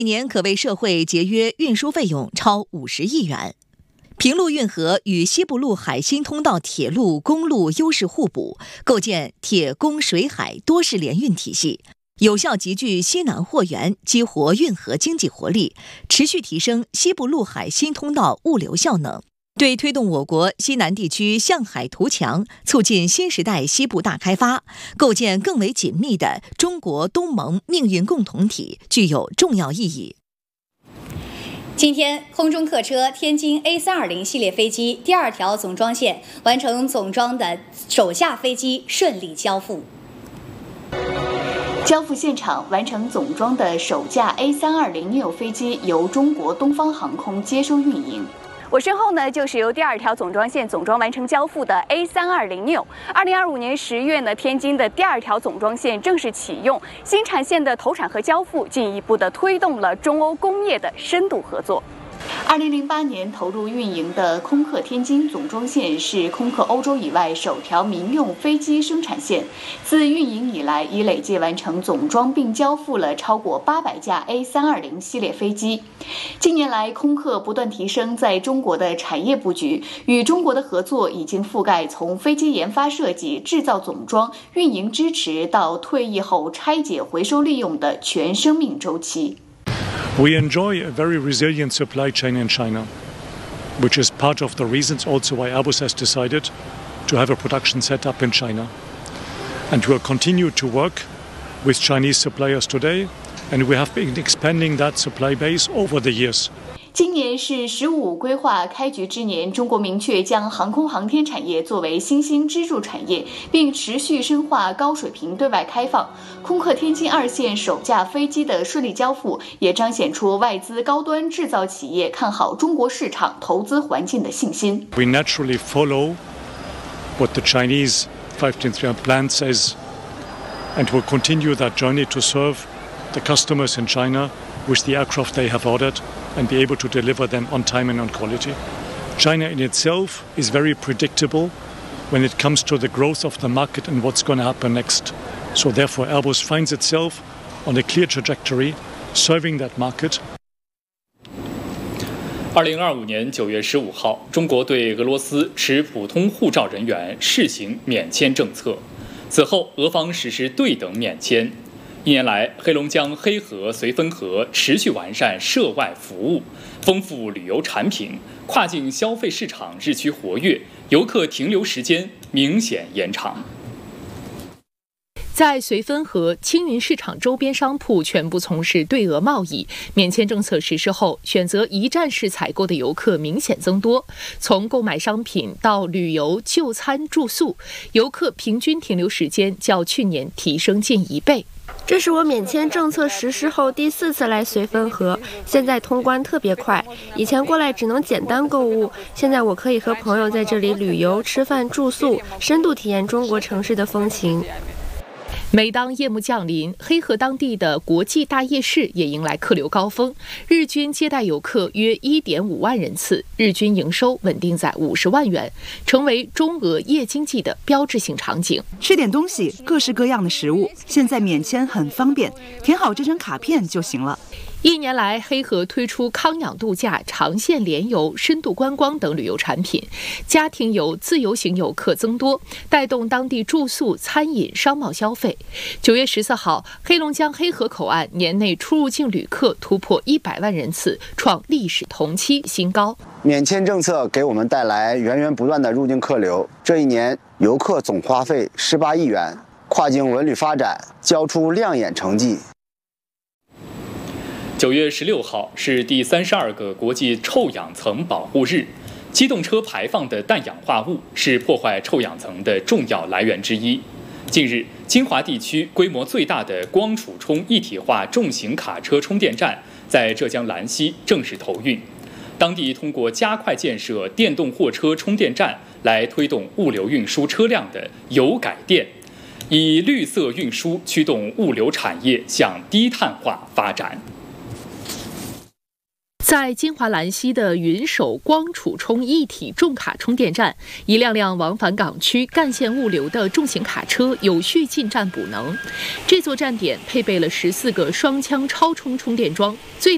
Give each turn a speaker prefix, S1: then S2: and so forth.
S1: 一年可为社会节约运输费用超50亿元。平陆运河与西部陆海新通道铁路、公路优势互补，构建铁公水海多式联运体系，有效集聚西南货源，激活运河经济活力，持续提升西部陆海新通道物流效能，对推动我国西南地区向海图强，促进新时代西部大开发，构建更为紧密的中国东盟命运共同体具有重要意义。
S2: 今天，空中客车天津 A320 系列飞机第2条总装线完成总装的首架飞机顺利交付。
S3: 交付现场完成总装的首架 A320neo 飞机由中国东方航空接收运营。
S4: 我身后呢，就是由第2条总装线总装完成交付的 A320neo。2025年10月呢，天津的第2条总装线正式启用，新产线的投产和交付，进一步的推动了中欧工业的深度合作。
S3: 2008年投入运营的空客天津总装线是空客欧洲以外首条民用飞机生产线，自运营以来已累计完成总装并交付了超过800架 A320 系列飞机。近年来，空客不断提升在中国的产业布局，与中国的合作已经覆盖从飞机研发设计、制造总装、运营支持到退役后拆解回收利用的全生命周期。
S5: We enjoy a very resilient supply chain in China, which is part of the reasons also why Airbus has decided to have a production set up in China. And we will continue to work with Chinese suppliers today, and we have been expanding that supply base over the years.
S3: 今年是“15”规划开局之年，中国明确将航空航天产业作为新兴支柱产业，并持续深化高水平对外开放。空客天津2线首架飞机的顺利交付，也彰显出外资高端制造企业看好中国市场投资环境的信心。
S5: We naturally follow what the Chinese 5-3 plan says, and will continue that journey to serve the customers in China with the aircraft they have ordered and be able to deliver them on time and on quality. China in itself is very predictable when it comes to the growth of the market and what's going to happen next. So therefore Airbus finds itself on a clear trajectory serving that market.
S6: 2025年9月15号，中国对俄罗斯持普通护照人员试行免签政策，此后俄方实施对等免签。1年来，黑龙江黑河、绥芬河持续完善涉外服务，丰富旅游产品，跨境消费市场日趋活跃，游客停留时间明显延长。
S7: 在绥芬河、青云市场周边商铺全部从事对俄贸易，免签政策实施后，选择一站式采购的游客明显增多。从购买商品到旅游、就餐、住宿，游客平均停留时间较去年提升近1倍。
S8: 这是我免签政策实施后第4次来绥芬河，现在通关特别快。以前过来只能简单购物，现在我可以和朋友在这里旅游、吃饭、住宿，深度体验中国城市的风情。
S7: 每当夜幕降临，黑河当地的国际大夜市也迎来客流高峰，日均接待游客约1.5万人次，日均营收稳定在50万元，成为中俄夜经济的标志性场景。
S9: 吃点东西，各式各样的食物，现在免签很方便，填好这张卡片就行了。
S7: 1年来，黑河推出康养度假、长线联游、深度观光等旅游产品，家庭游、自由行游客增多，带动当地住宿、餐饮、商贸消费。9月14号，黑龙江黑河口岸年内出入境旅客突破100万人次，创历史同期新高。
S10: 免签政策给我们带来源源不断的入境客流，这一年游客总花费18亿元，跨境文旅发展交出亮眼成绩。
S6: 9月16号是第32个国际臭氧层保护日。机动车排放的氮氧化物是破坏臭氧层的重要来源之一。近日，金华地区规模最大的光储充一体化重型卡车充电站在浙江兰溪正式投运。当地通过加快建设电动货车充电站来推动物流运输车辆的油改电，以绿色运输驱动物流产业向低碳化发展。
S7: 在金华兰溪的云首光储充一体重卡充电站，一辆辆往返港区干线物流的重型卡车有序进站补能。这座站点配备了14个双腔超充充电桩，最大